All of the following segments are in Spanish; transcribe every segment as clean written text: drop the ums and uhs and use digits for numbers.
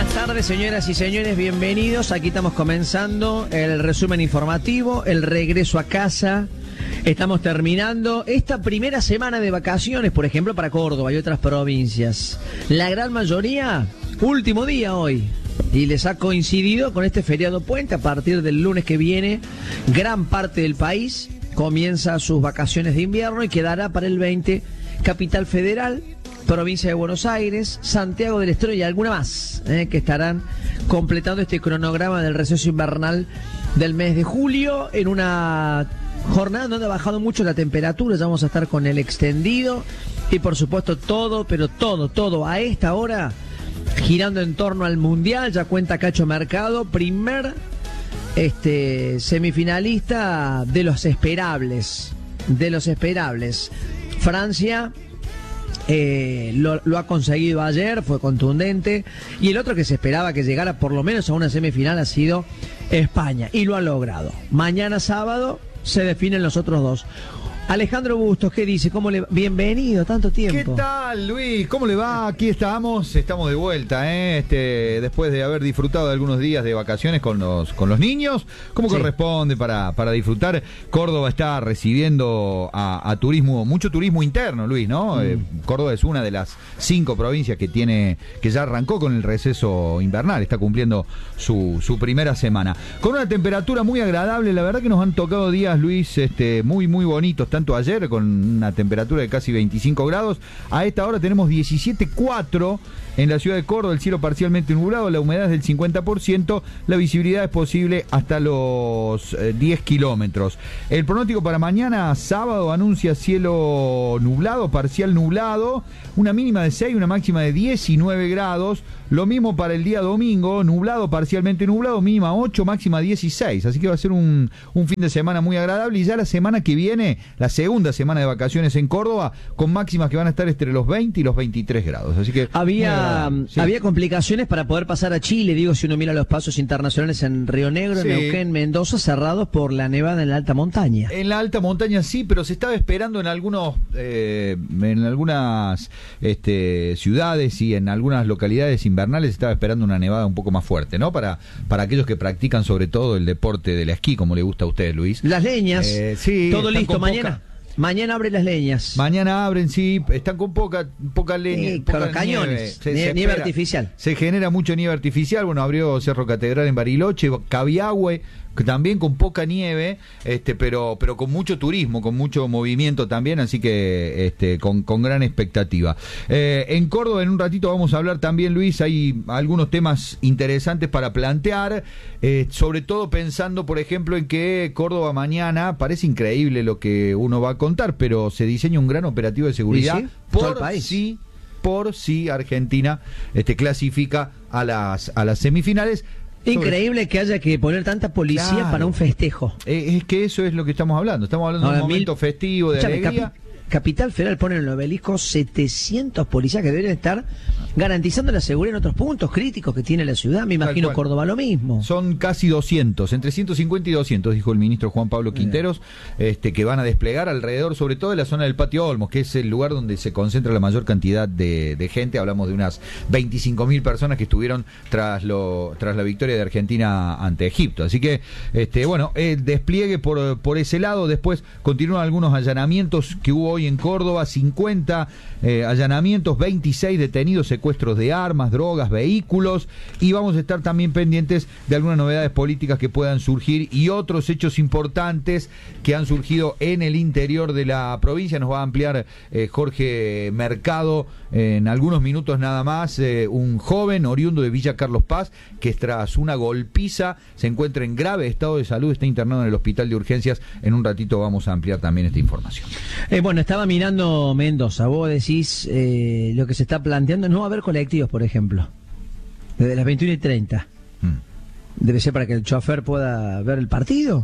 tardes, señoras y señores, bienvenidos. Aquí estamos comenzando el resumen informativo, el regreso a casa. Estamos terminando esta primera semana de vacaciones, por ejemplo, para Córdoba y otras provincias. La gran mayoría, último día hoy. Y les ha coincidido con este feriado puente. A partir del lunes que viene, gran parte del país comienza sus vacaciones de invierno y quedará para el 20 Capital Federal, Provincia de Buenos Aires, Santiago del Estero y alguna más, que estarán completando este cronograma del receso invernal del mes de julio en una jornada donde ha bajado mucho la temperatura. Ya vamos a estar con el extendido y por supuesto todo, pero todo a esta hora girando en torno al Mundial. Ya cuenta Cacho Mercado, primer semifinalista de los esperables. Francia lo ha conseguido ayer, fue contundente, y el otro que se esperaba que llegara por lo menos a una semifinal ha sido España, y lo ha logrado. Mañana sábado se definen los otros dos. Alejandro Bustos, ¿qué dice? Bienvenido, tanto tiempo. ¿Qué tal, Luis? ¿Cómo le va? Aquí estamos de vuelta, después de haber disfrutado de algunos días de vacaciones con los niños, como corresponde para disfrutar. Córdoba está recibiendo a turismo, mucho turismo interno, Luis, ¿no? Córdoba es una de las 5 provincias que ya arrancó con el receso invernal, está cumpliendo su primera semana. Con una temperatura muy agradable, la verdad que nos han tocado días, Luis, muy bonitos, tanto ayer con una temperatura de casi 25 grados, a esta hora tenemos 17,4 en la ciudad de Córdoba, el cielo parcialmente nublado, la humedad es del 50%, la visibilidad es posible hasta los 10 kilómetros. El pronóstico para mañana sábado anuncia cielo nublado, parcial nublado, una mínima de 6, una máxima de 19 grados, lo mismo para el día domingo, nublado, parcialmente nublado, mínima 8, máxima 16, así que va a ser un fin de semana muy agradable, y ya la semana que viene, la segunda semana de vacaciones en Córdoba, con máximas que van a estar entre los 20 y los 23 grados, así que había complicaciones para poder pasar a Chile, digo, si uno mira los pasos internacionales en Río Negro, Neuquén, Mendoza, cerrados por la nevada en la alta montaña. En la alta montaña sí, pero se estaba esperando en algunas ciudades y en algunas localidades invernales, se estaba esperando una nevada un poco más fuerte, ¿no? Para aquellos que practican sobre todo el deporte del esquí, como le gusta a usted, Luis. Las leñas, todo listo mañana. Mañana abren las leñas. Mañana abren, sí, están con poca leña. Con los cañones, nieve artificial. Se genera mucho nieve artificial. Bueno, abrió Cerro Catedral en Bariloche, Cabiahue, también con poca nieve, pero con mucho turismo, con mucho movimiento también, así que con gran expectativa. En Córdoba, en un ratito vamos a hablar también, Luis, hay algunos temas interesantes para plantear, sobre todo pensando, por ejemplo, en que Córdoba mañana, parece increíble lo que uno va a contar, pero se diseña un gran operativo de seguridad por si Argentina clasifica a las semifinales. Increíble que haya que poner tanta policía para un festejo. Es que eso es lo que estamos hablando de un momento festivo, de alegría. Capital Federal pone en el obelisco 700 policías que deben estar garantizando la seguridad en otros puntos críticos que tiene la ciudad. Me imagino Córdoba lo mismo. Son casi 200, entre 150 y 200, dijo el ministro Juan Pablo Quinteros, que van a desplegar alrededor, sobre todo de la zona del Patio Olmos, que es el lugar donde se concentra la mayor cantidad de gente. Hablamos de unas 25.000 personas que estuvieron tras la victoria de Argentina ante Egipto. Así que, el despliegue por ese lado. Después continúan algunos allanamientos que hubo hoy en Córdoba, 50 allanamientos, 26 detenidos, secuestros de armas, drogas, vehículos, y vamos a estar también pendientes de algunas novedades políticas que puedan surgir y otros hechos importantes que han surgido en el interior de la provincia. Nos va a ampliar Jorge Mercado en algunos minutos nada más, un joven oriundo de Villa Carlos Paz que tras una golpiza se encuentra en grave estado de salud, está internado en el hospital de urgencias. En un ratito vamos a ampliar también esta información. Estaba mirando Mendoza, vos decís lo que se está planteando, no va a haber colectivos, por ejemplo, desde las 21:30. Debe ser para que el chofer pueda ver el partido.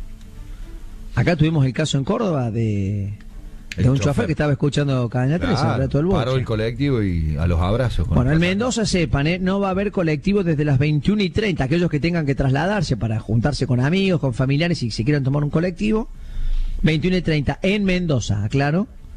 Acá tuvimos el caso en Córdoba de un chofer que estaba escuchando Cadena 13, todo el paró el colectivo y a los abrazos. En Mendoza sepan, no va a haber colectivos desde las 21:30, aquellos que tengan que trasladarse para juntarse con amigos, con familiares y si quieren tomar un colectivo, 21:30 en Mendoza, aclaro.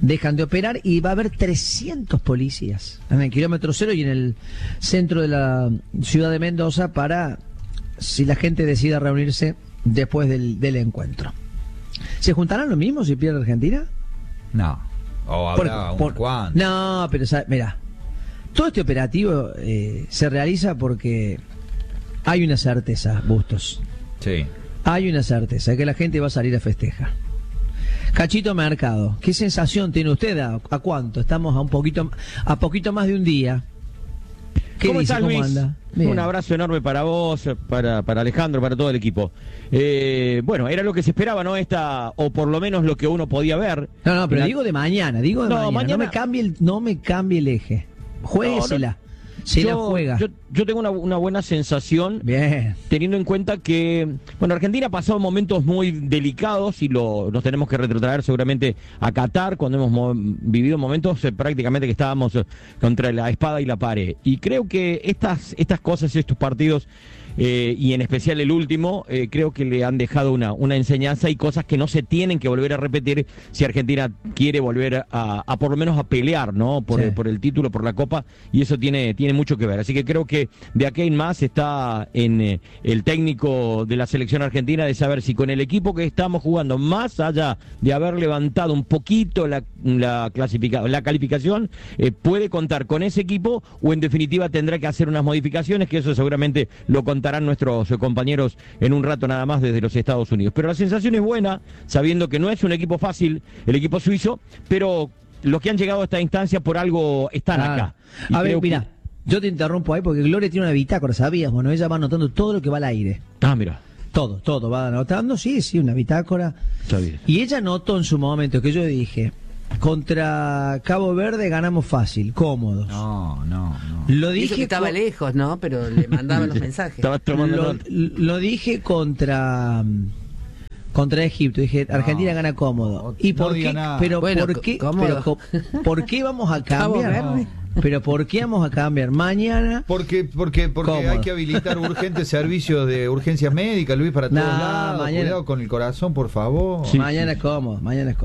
dejan de operar y va a haber 300 policías en el kilómetro cero y en el centro de la ciudad de Mendoza para, si la gente decide reunirse después del encuentro. ¿Se juntarán lo mismo si pierde Argentina? No. O habrá cuánto. No, pero mira, todo este operativo se realiza porque hay una certeza, Bustos. Sí. Hay una certeza, que la gente va a salir a festejar. Cachito Mercado, ¿qué sensación tiene usted? ¿A cuánto? Estamos a poquito más de un día. ¿Qué ¿Cómo dice? estás, Luis? ¿Cómo anda? Bien. Un abrazo enorme para vos, para Alejandro, para todo el equipo. Bueno, era lo que se esperaba, ¿no? O por lo menos lo que uno podía ver. No, pero digo de mañana, mañana. No me cambie el eje. Juéguesela. La juega. Yo tengo una buena sensación, bien, teniendo en cuenta que, bueno, Argentina ha pasado momentos muy delicados y nos tenemos que retrotraer seguramente a Qatar, cuando hemos vivido momentos prácticamente que estábamos contra la espada y la pared. Y creo que estas cosas, estos partidos, y en especial el último, creo que le han dejado una enseñanza y cosas que no se tienen que volver a repetir si Argentina quiere volver a por lo menos a pelear, ¿no? Por el título, por la Copa, y eso tiene mucho que ver. Así que creo que de aquí en más está en el técnico de la selección argentina de saber si con el equipo que estamos jugando, más allá de haber levantado un poquito la calificación, puede contar con ese equipo o en definitiva tendrá que hacer unas modificaciones, que eso seguramente lo contarán nuestros compañeros en un rato nada más desde los Estados Unidos. Pero la sensación es buena, sabiendo que no es un equipo fácil el equipo suizo, pero los que han llegado a esta instancia por algo están acá. A ver, mira, yo te interrumpo ahí porque Gloria tiene una bitácora, ¿sabías? Bueno, ella va anotando todo lo que va al aire. Ah, mira. Todo va anotando, sí, una bitácora. Está bien. Y ella notó en su momento que yo dije, contra Cabo Verde ganamos fácil, cómodos. No. Lo dije. Dijo que estaba lejos, ¿no? Pero le mandaban los mensajes. Estaba tomando lo dije contra Egipto, dije Argentina gana cómodo. ¿Y por qué? Pero bueno, ¿por qué? cómodo. ¿Por qué vamos a Cabo cambiar? Verde. Pero ¿por qué vamos a cambiar? Mañana. Porque hay que habilitar urgentes servicios de urgencias médicas, Luis, para todos lados. Mañana. Cuidado con el corazón, por favor. Sí. Mañana es cómodo.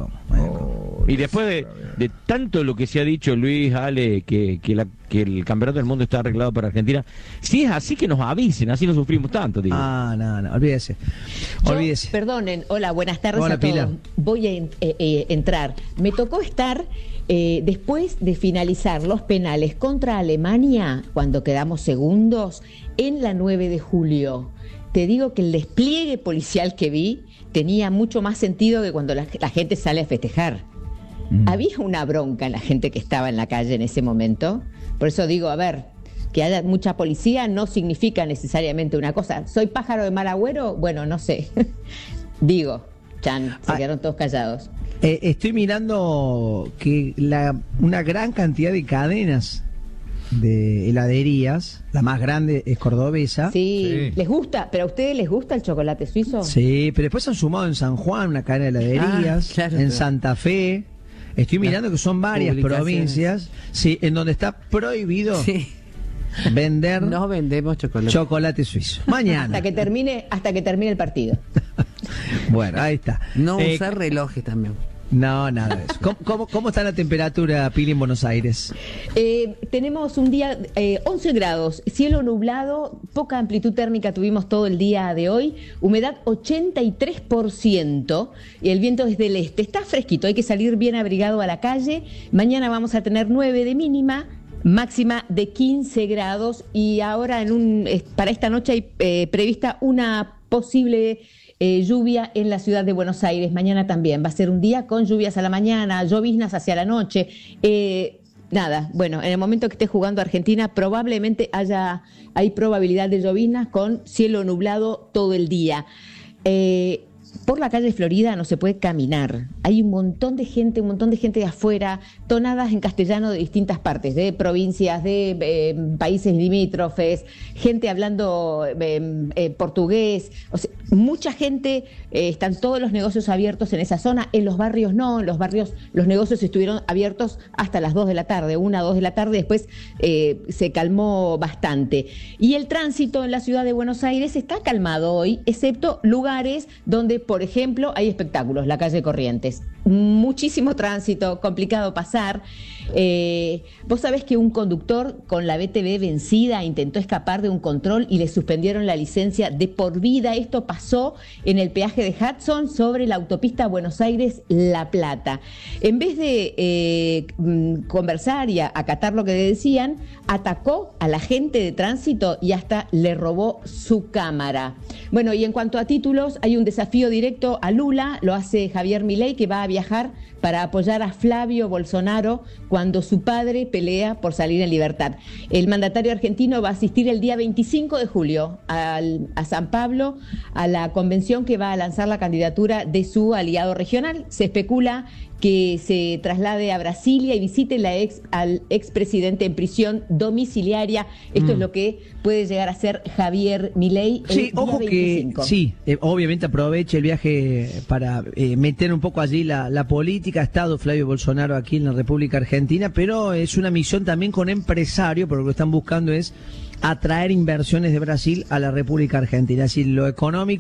Y después de tanto lo que se ha dicho, Luis, Ale, que el campeonato del mundo está arreglado para Argentina, si es así, que nos avisen, así no sufrimos tanto, digo. No, olvídese. Perdonen, hola, buenas tardes hola, a todos. Pilar. Voy a entrar. Me tocó estar después de finalizar los penales contra Alemania, cuando quedamos segundos, en la 9 de julio. Te digo que el despliegue policial que vi tenía mucho más sentido que cuando la gente sale a festejar. Había una bronca en la gente que estaba en la calle en ese momento. Por eso digo, a ver, que haya mucha policía no significa necesariamente una cosa. ¿Soy pájaro de mal agüero? Bueno, no sé. Digo, se quedaron todos callados. Estoy mirando que una gran cantidad de cadenas de heladerías, la más grande es cordobesa. Sí, ¿les gusta? ¿Pero a ustedes les gusta el chocolate suizo? Sí, pero después han sumado en San Juan una cadena de heladerías, en Santa Fe. Estoy mirando que son varias provincias, sí, en donde está prohibido vender. No vendemos chocolate suizo. Mañana. hasta que termine el partido. Bueno, ahí está. No usar relojes también. No, nada de eso. ¿Cómo está la temperatura, Pili, en Buenos Aires? Tenemos un día 11 grados, cielo nublado, poca amplitud térmica tuvimos todo el día de hoy, humedad 83% y el viento es del este. Está fresquito, hay que salir bien abrigado a la calle. Mañana vamos a tener 9 de mínima, máxima de 15 grados y ahora para esta noche hay prevista una posible lluvia en la ciudad de Buenos Aires. Mañana también va a ser un día con lluvias a la mañana, lloviznas hacia la noche. Bueno, en el momento que esté jugando Argentina probablemente hay probabilidad de lloviznas con cielo nublado todo el día. Por la calle Florida no se puede caminar. Hay un montón de gente de afuera, tonadas en castellano de distintas partes, de provincias, de países limítrofes, gente hablando portugués. O sea, mucha gente, están todos los negocios abiertos en esa zona. En los barrios no, en los barrios los negocios estuvieron abiertos hasta las 2 de la tarde, 1 o 2 de la tarde, después se calmó bastante. Y el tránsito en la ciudad de Buenos Aires está calmado hoy, excepto lugares donde, por ejemplo, hay espectáculos, la calle Corrientes. muchísimo tránsito, complicado pasar. Vos sabés que un conductor con la BTV vencida intentó escapar de un control y le suspendieron la licencia de por vida. Esto pasó en el peaje de Hudson sobre la autopista Buenos Aires-La Plata. En vez de conversar y acatar lo que le decían, atacó a la agente de tránsito y hasta le robó su cámara. Bueno, y en cuanto a títulos, hay un desafío directo a Lula, lo hace Javier Milei, que va a viajar para apoyar a Flavio Bolsonaro cuando su padre pelea por salir en libertad. El mandatario argentino va a asistir el día 25 de julio a San Pablo a la convención que va a lanzar la candidatura de su aliado regional. Se especula que se traslade a Brasilia y visite al expresidente en prisión domiciliaria. Esto es lo que puede llegar a ser Javier Milei. Sí, ojo 25. Que sí, obviamente aproveche el viaje para meter un poco allí la política. Ha estado Flavio Bolsonaro aquí en la República Argentina, pero es una misión también con empresarios, porque lo que están buscando es atraer inversiones de Brasil a la República Argentina. Es decir, lo económico